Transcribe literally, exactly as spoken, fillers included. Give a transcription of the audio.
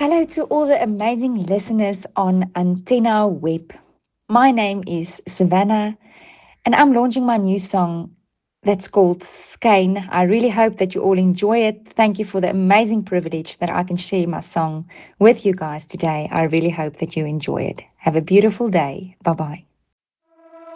Hello to all the amazing listeners on Antenna Web. My name is Savannah, and I'm launching my new song that's called Skein. I really hope that you all enjoy it. Thank you for the amazing privilege that I can share my song with you guys today. I really hope that you enjoy it. Have a beautiful day. Bye bye.